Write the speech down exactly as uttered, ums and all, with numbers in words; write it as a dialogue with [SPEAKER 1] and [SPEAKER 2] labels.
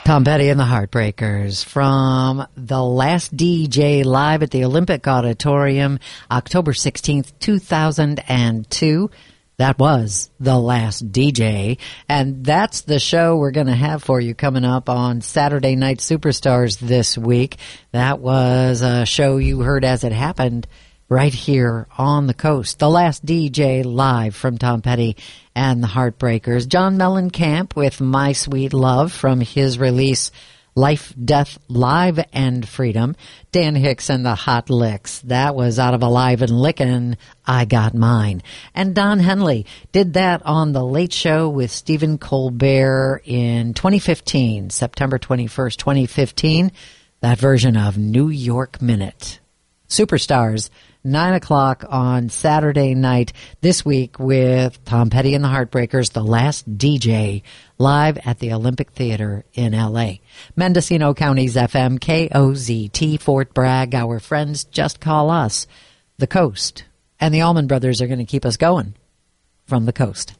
[SPEAKER 1] Tom Petty and the Heartbreakers from The Last D J live at the Olympic Auditorium, October sixteenth, two thousand two. That was The Last D J, and that's the show we're going to have for you coming up on Saturday Night Superstars this week. That was a show you heard as it happened right here on the coast. The Last D J live from Tom Petty and the Heartbreakers. John Mellencamp with My Sweet Love from his release Life, Death, Live, and Freedom. Dan Hicks and the Hot Licks. That was out of Alive and Lickin', I Got Mine. And Don Henley did that on The Late Show with Stephen Colbert in twenty fifteen, September twenty-first, twenty fifteen. That version of New York Minute. Superstars, nine o'clock on Saturday night this week with Tom Petty and the Heartbreakers, The Last D J, live at the Olympic Theater in L A. Mendocino County's F M, K O Z T, Fort Bragg. Our friends just call us the Coast. And the Allman Brothers are going to keep us going from the coast.